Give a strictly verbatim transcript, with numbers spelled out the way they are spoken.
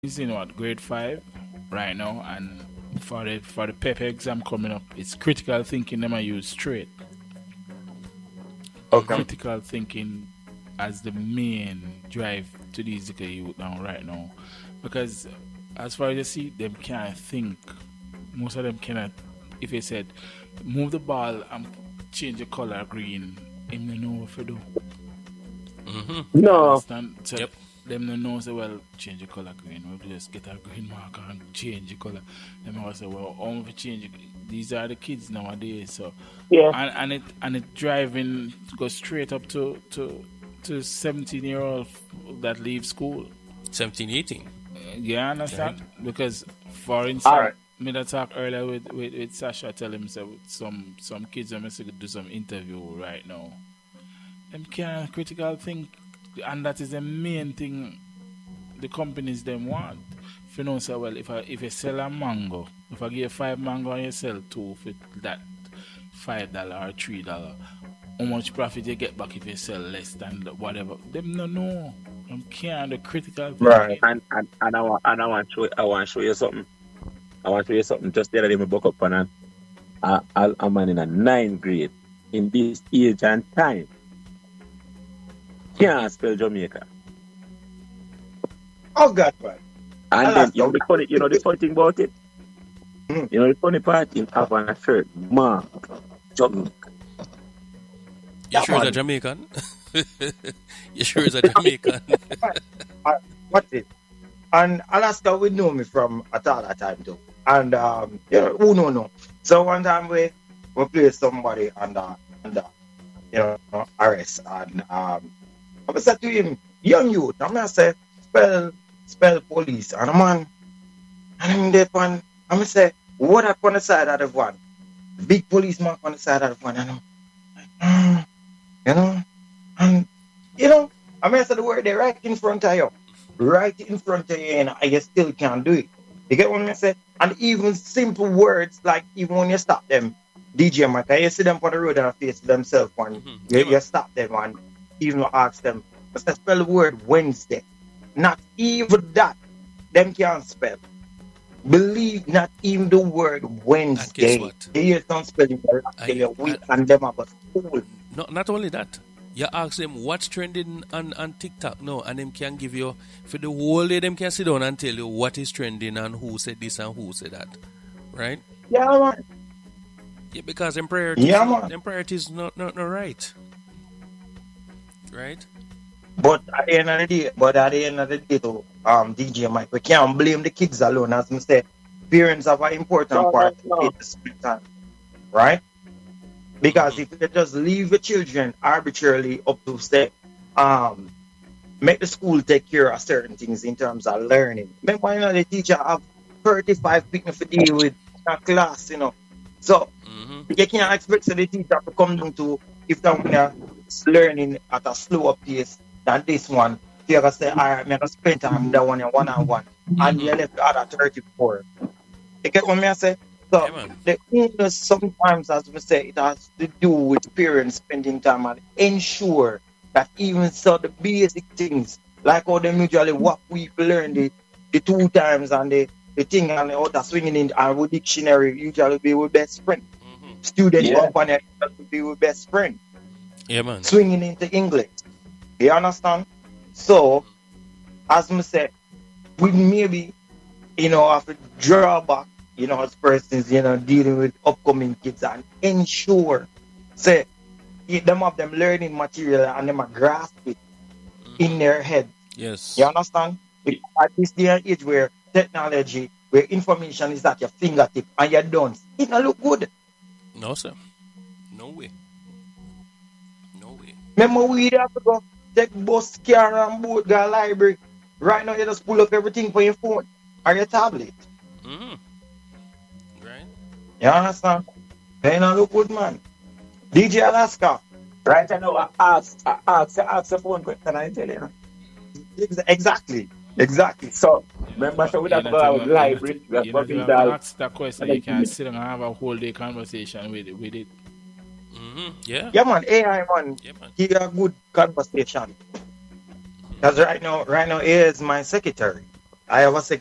He's in what grade five right now, and for the for the paper exam coming up, it's critical thinking. Them I use straight Okay. critical thinking as the main drive to these little youth now right now, because as far as you see, them can't think. Most of them cannot. If you said move the ball and change the color green, him don't know what to do. Mm-hmm. You No. understand? So Yep. them no know say well change the color green. We'll just get a green marker and change the color. Them will say well how we change it? These are the kids nowadays. So Yeah. and, and it and it driving goes straight up to to to seventeen year old that leave school. seventeen, eighteen. Uh, You understand? Because for instance, All right. me that talk earlier with, with, with Sasha tell him say some some kids are missing to do some interview right now. Them can't critical think, and that is the main thing the companies them want. If you know say well if I if you sell a mango, if I give you five mango and you sell two for that five dollar or three dollar, how much profit you get back if you sell less than the whatever? Them no know. Them can't the critical thinking. Right. And and, and I want and I want to show I want to show you something. I want to show you something. Just the other day, me book up on a, a, a, a man in a ninth grade in this age and time can't spell Jamaica. Oh God, man. And I then lost you know out. the funny, you know the funny thing about it. Mm. You know the funny part. You have on a shirt, Mark Jamaica. You That sure it's a one. Jamaican? You sure it's a Jamaican? Uh, What's it? And Alaska would know me from at all that time too. And um, you know, who know no. So one time we we play somebody under under you know arrest and um I said to him, young youth, I'm gonna say spell spell police and a man and him there one I'm gonna say what up on the side of the one. Big police mark on the side of the one and I'm like, you know, and you know, I mean, I said the word there right in front of you, right in front of you, and you still can't do it. You get what I say? And even simple words like even when you stop them, D J Mike, you see them on the road and face themselves when Mhm. you, Yeah, you man. stop them and even ask them, what's the spell the word Wednesday? Not even that, them can't spell. Believe not even the word And guess Wednesday. what? You hear some spelling error, I, tell you I, we and them about school. not, not only that, you ask them what's trending on, on TikTok now, and them can give you, for the whole day, them can sit down and tell you what is trending and who said this and who said that. Right? Yeah, man. Yeah, because them priorities, Yeah, man. them priorities not, not, not right. Right? But at the end of the day, but at the end of the day, though, um, D J Mike, we can't blame the kids alone. As I say, parents have an important No, part no, in no. the split time, right? Because Mhm. if you just leave the children arbitrarily up to say, um, make the school take care of certain things in terms of learning. Remember, you know, the teacher have thirty-five people to deal with in a class, you know. So Mhm. you can't expect the teacher to come down to if someone is learning at a slower pace than this one. You ever say, all right, I'm gonna spend time with that one one on one, and you Mhm. left the other thirty-four. You get what I say? Yeah, So man. the illness sometimes, as we say, it has to do with parents spending time and ensure that even so the basic things, like how them usually what we learn the, the two times and the, the thing and the other swinging in our dictionary usually be with best friend. Mhm. Student Yeah. company usually be with best friend. Yeah, man. Swinging into English. You understand? So, as I say, we maybe, you know, have to draw back, you know, as persons, you know, dealing with upcoming kids and ensure, say, if them have them learning material and them a grasp it in Mhm. their head. Yes. You understand? Because at this day and age where technology, where information is at your fingertip and you're done, it don't look good. No, sir. No way. No way. Remember, we have to go take bus, car, and boat, go to library. Right now, you just pull up everything for your phone or your tablet. Mhm. Right? You understand? They don't look good, man. D J Alaska. Right now, I ask, I ask, I ask the phone question, I tell you. Ex- Exactly. Exactly. So, remember, so we You're have to not go even, out you're not, library, we have you're to not read even all. ask that question. You can sit down and have a whole day conversation with it. With it. Mhm. Yeah. Yeah, man. A I, man. Yeah, man. He a good conversation. Because right now, right now, he is my secretary. I have a